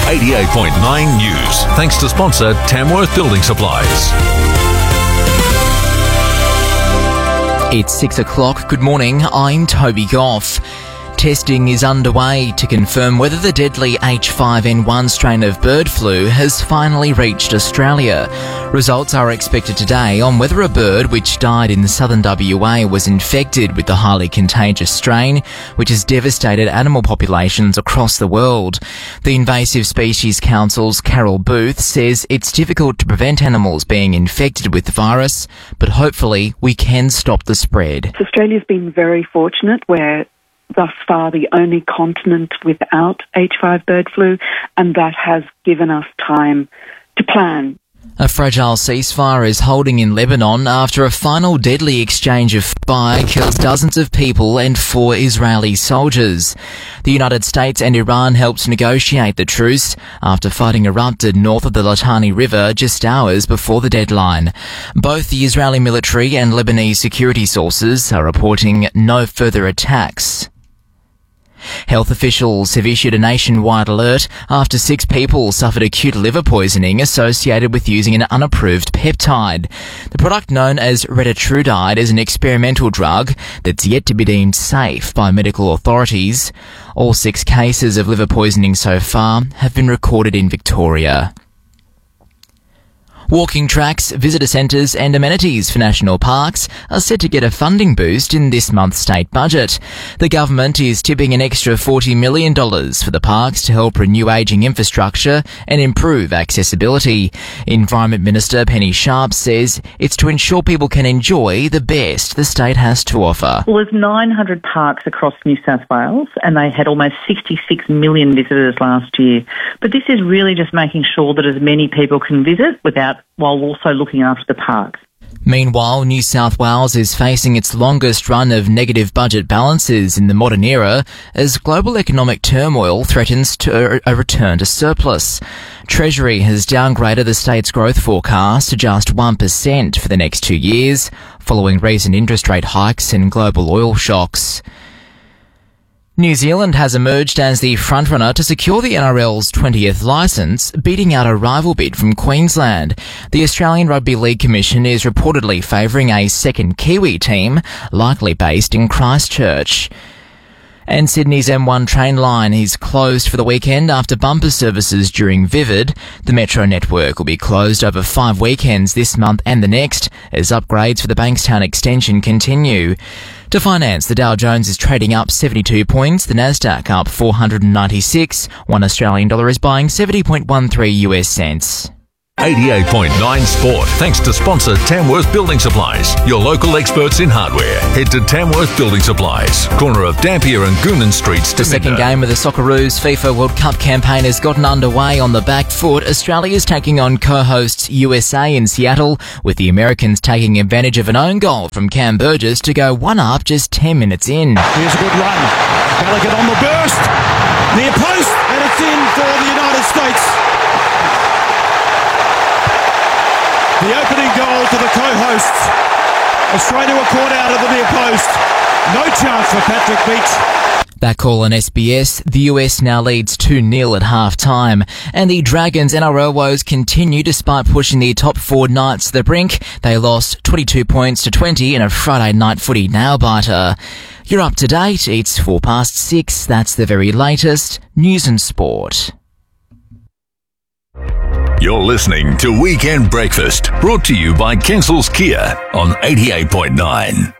88.9 News. Thanks to sponsor Tamworth Building Supplies. It's 6 o'clock. Good morning. I'm Toby Goff. Testing is underway to confirm whether the deadly H5N1 strain of bird flu has finally reached Australia. Results are expected today on whether a bird which died in southern WA was infected with the highly contagious strain, which has devastated animal populations across the world. The Invasive Species Council's Carol Booth says it's difficult to prevent animals being infected with the virus, but hopefully we can stop the spread. Australia's been very fortunate. We're thus far the only continent without H5 bird flu, and that has given us time to plan. A fragile ceasefire is holding in Lebanon after a final deadly exchange of fire kills dozens of people and 4 Israeli soldiers. The United States and Iran helped negotiate the truce after fighting erupted north of the Litani River just hours before the deadline. Both the Israeli military and Lebanese security sources are reporting no further attacks. Health officials have issued a nationwide alert after 6 people suffered acute liver poisoning associated with using an unapproved peptide. The product, known as retatrutide, is an experimental drug that's yet to be deemed safe by medical authorities. All 6 cases of liver poisoning so far have been recorded in Victoria. Walking tracks, visitor centres and amenities for national parks are set to get a funding boost in this month's state budget. The government is tipping an extra $40 million for the parks to help renew ageing infrastructure and improve accessibility. Environment Minister Penny Sharp says it's to ensure people can enjoy the best the state has to offer. Well, there's 900 parks across New South Wales and they had almost 66 million visitors last year. But this is really just making sure that as many people can visit while also looking after the parks. Meanwhile, New South Wales is facing its longest run of negative budget balances in the modern era as global economic turmoil threatens to a return to surplus. Treasury has downgraded the state's growth forecast to just 1% for the next 2 years, following recent interest rate hikes and global oil shocks. New Zealand has emerged as the frontrunner to secure the NRL's 20th licence, beating out a rival bid from Queensland. The Australian Rugby League Commission is reportedly favouring a second Kiwi team, likely based in Christchurch. And Sydney's M1 train line is closed for the weekend after bumper services during Vivid. The Metro network will be closed over 5 weekends this month and the next as upgrades for the Bankstown extension continue. To finance, the Dow Jones is trading up 72 points, the Nasdaq up 496, $1 Australian is buying 70.13 US cents. 88.9 Sport. Thanks to sponsor Tamworth Building Supplies, your local experts in hardware. Head to Tamworth Building Supplies, corner of Dampier and Goonan Streets. The second game of the Socceroos FIFA World Cup campaign has gotten underway on the back foot. Australia is taking on co-hosts USA in Seattle, with the Americans taking advantage of an own goal from Cam Burgess to go 1-up just 10 minutes in. Here's a good run. Gallagher on the burst. Near post, and it's in for the United States. The opening goal to the co-hosts. Australia were caught out of the near post. No chance for Patrick Beach. That call on SBS. The US now leads 2-0 at half-time. And the Dragons' NRL woes continue despite pushing the top 4 Knights to the brink. They lost 22 points to 20 in a Friday night footy nail-biter. You're up to date. It's 6:04. That's the very latest news and sport. You're listening to Weekend Breakfast, brought to you by Kensel's Kia on 88.9.